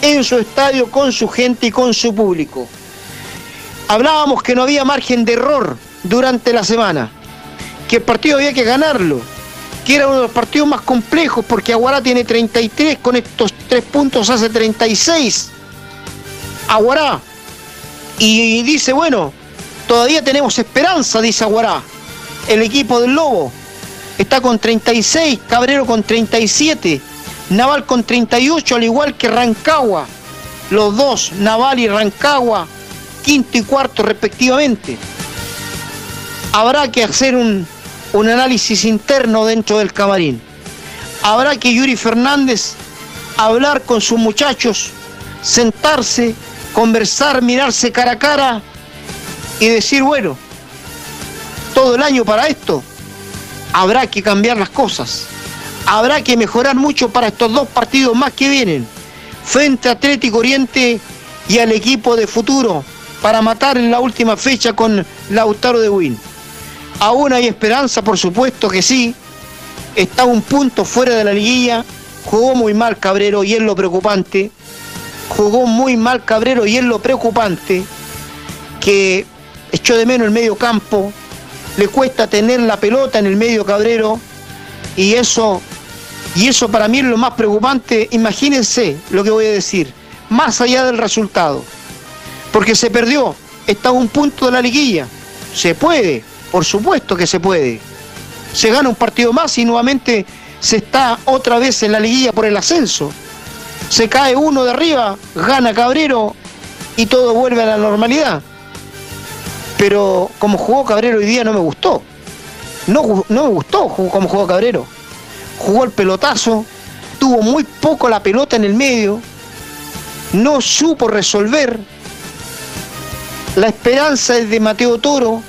en su estadio, con su gente y con su público. Hablábamos que no había margen de error durante la semana, que el partido había que ganarlo, que era uno de los partidos más complejos porque Aguará tiene 33, con estos 3 puntos hace 36. Aguará. Y dice, bueno, todavía tenemos esperanza, dice Aguará. El equipo del Lobo está con 36, Cabrero con 37, Naval con 38, al igual que Rancagua. Los dos, Naval y Rancagua, quinto y cuarto respectivamente. Habrá que hacer un análisis interno dentro del camarín. Habrá que Yuri Fernández hablar con sus muchachos, sentarse, conversar, mirarse cara a cara y decir, bueno, todo el año para esto habrá que cambiar las cosas, habrá que mejorar mucho para estos 2 partidos más que vienen, frente a Atlético Oriente y al equipo de Futuro, para matar en la última fecha con Lautaro de Buin. Aún hay esperanza, por supuesto que sí, está un punto fuera de la liguilla, jugó muy mal Cabrero y es lo preocupante, que echó de menos el medio campo, le cuesta tener la pelota en el medio Cabrero, y eso para mí es lo más preocupante. Imagínense lo que voy a decir, más allá del resultado, porque se perdió, está a un punto de la liguilla, se puede, por supuesto que se puede, se gana un partido más y nuevamente se está otra vez en la liguilla por el ascenso, se cae uno de arriba, gana Cabrero y todo vuelve a la normalidad. Pero como jugó Cabrero hoy día no me gustó. No me gustó como jugó Cabrero. Jugó el pelotazo, tuvo muy poco la pelota en el medio, no supo resolver. La esperanza es de Mateo Toro,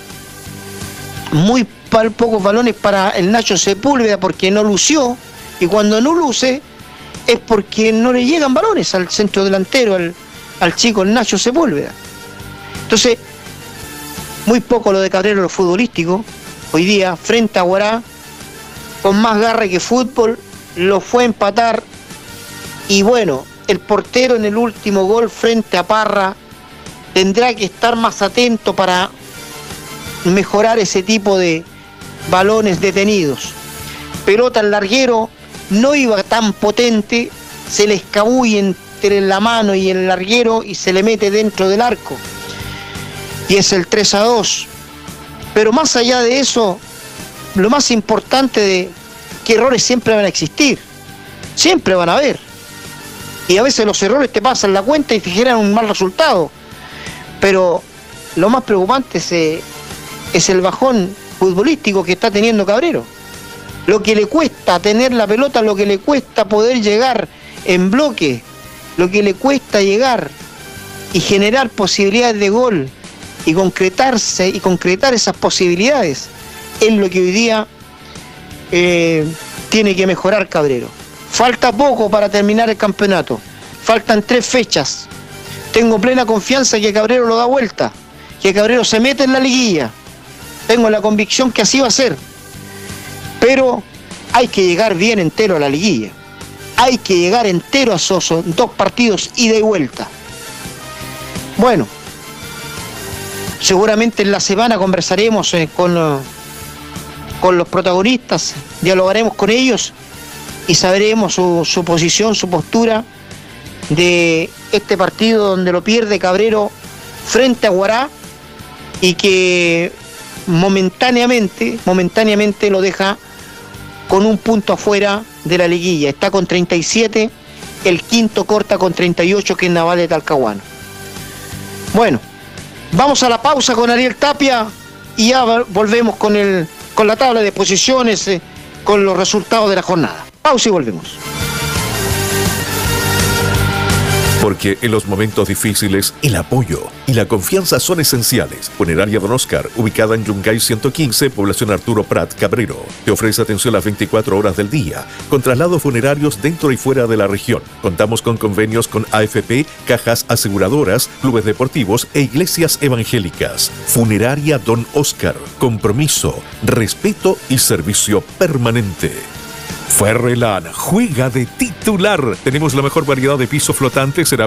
muy pocos balones para el Nacho Sepúlveda porque no lució, y cuando no luce es porque no le llegan balones al centro delantero, al chico, el Nacho Sepúlveda. Entonces, muy poco lo de Cabrero, lo futbolístico. Hoy día, frente a Aguará, con más garra que fútbol, lo fue a empatar. Y bueno, el portero en el último gol frente a Parra tendrá que estar más atento para mejorar ese tipo de balones detenidos. Pelota al larguero, no iba tan potente, se le escabulle entre la mano y el larguero y se le mete dentro del arco. Y es el 3-2. Pero más allá de eso, lo más importante de que errores siempre van a existir, siempre van a haber. Y a veces los errores te pasan la cuenta y te generan un mal resultado. Pero lo más preocupante es el bajón futbolístico que está teniendo Cabrero. Lo que le cuesta tener la pelota, lo que le cuesta poder llegar en bloque, lo que le cuesta llegar y generar posibilidades de gol y concretar esas posibilidades, es lo que hoy día tiene que mejorar Cabrero. Falta poco para terminar el campeonato, faltan 3 fechas. Tengo plena confianza que Cabrero lo da vuelta, que Cabrero se mete en la liguilla. Tengo la convicción que así va a ser. Pero hay que llegar bien entero a la liguilla. Hay que llegar entero a esos 2 partidos ida y vuelta. Bueno, seguramente en la semana conversaremos con los protagonistas, dialogaremos con ellos y sabremos su posición, su postura de este partido donde lo pierde Cabrero frente a Aguará y que momentáneamente lo deja con un punto afuera de la liguilla. Está con 37, el quinto corta con 38, que es Naval de Talcahuano. Bueno, vamos a la pausa con Ariel Tapia y ya volvemos con la tabla de posiciones, con los resultados de la jornada. Pausa y volvemos. Porque en los momentos difíciles, el apoyo y la confianza son esenciales. Funeraria Don Oscar, ubicada en Yungay 115, población Arturo Prat, Cabrero, te ofrece atención las 24 horas del día, con traslados funerarios dentro y fuera de la región. Contamos con convenios con AFP, cajas aseguradoras, clubes deportivos e iglesias evangélicas. Funeraria Don Oscar, compromiso, respeto y servicio permanente. Ferrelan juega de titular. Tenemos la mejor variedad de piso flotante, cerámica